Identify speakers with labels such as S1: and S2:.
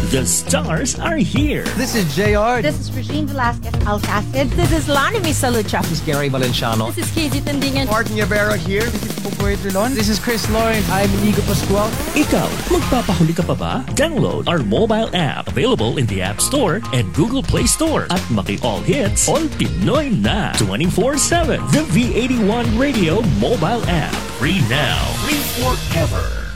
S1: The stars are here.
S2: This is JR.
S3: This is Regine Velasquez Alcacid.
S4: This is Lani Misalucha.
S2: This is Gary Valenciano.
S3: This is Casey Tandingan.
S2: Martin Yabera here. This is Popoy Trilon. This is Chris Lauren. I'm Inigo Pascual.
S1: Ikaw, magpapahuli ka pa ba? Download our mobile app available in the App Store and Google Play Store at Maki All Hits on Pinoy na 24/7. The V81 Radio mobile app. Free now. Free forever.